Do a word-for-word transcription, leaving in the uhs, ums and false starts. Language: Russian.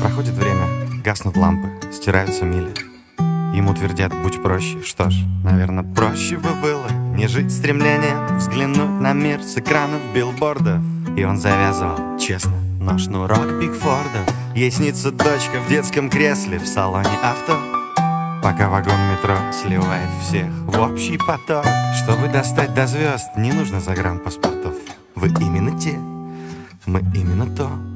Проходит время, гаснут лампы, стираются мили. Ему твердят: будь проще. Что ж, наверное, проще бы было не жить стремлением взглянуть на мир с экранов билбордов. И он завязывал, честно, но шнурок Пикфорда. Ей снится дочка в детском кресле в салоне авто, пока вагон метро сливает всех в общий поток. Чтобы достать до звезд, не нужно загранпаспортов. Вы именно те, мы именно то.